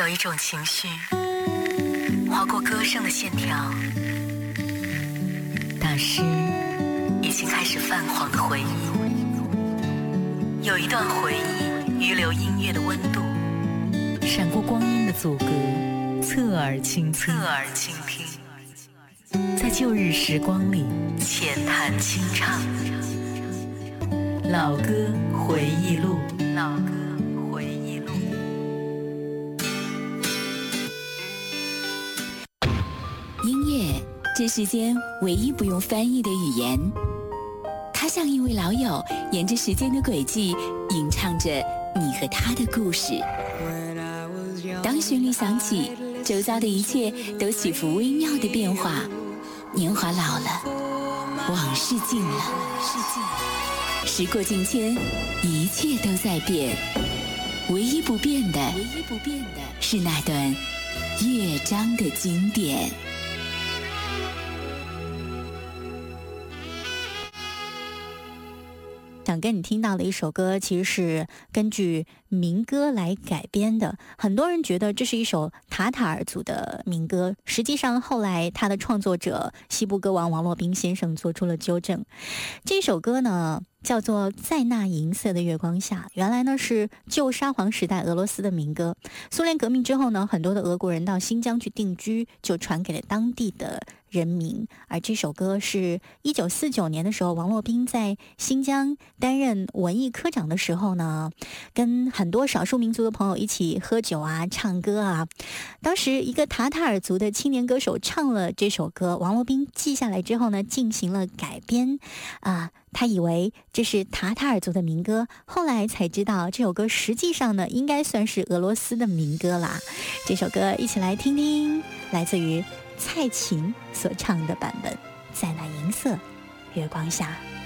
有一种情绪划过歌声的线条，大师已经开始泛黄的回忆，有一段回忆余留音乐的温度，闪过光阴的阻隔，侧耳倾听，在旧日时光里浅谈轻唱，老歌回忆录。 音乐，这世间唯一不用翻译的语言，它像一位老友，沿着时间的轨迹，吟唱着你和他的故事。当旋律响起，周遭的一切都起伏微妙的变化。年华老了，往事尽了，时过境迁，一切都在变，唯一不变的是那段乐章的经典。 想跟你听到的一首歌，其实是根据民歌来改编的。很多人觉得这是一首塔塔尔族的民歌，实际上后来他的创作者西部歌王王洛宾先生做出了纠正。这首歌呢叫做《在那银色的月光下》，原来呢是旧沙皇时代俄罗斯的民歌。苏联革命之后呢，很多的俄国人到新疆去定居，就传给了当地的人民。而这首歌是1949年的时候，王洛宾在新疆担任文艺科长的时候呢，跟很多少数民族的朋友一起喝酒啊、唱歌啊。当时一个塔塔尔族的青年歌手唱了这首歌，王洛宾记下来之后呢，进行了改编他以为这是塔塔尔族的民歌，后来才知道这首歌实际上呢应该算是俄罗斯的民歌啦。这首歌一起来听听，来自于蔡琴所唱的版本，在那银色月光下。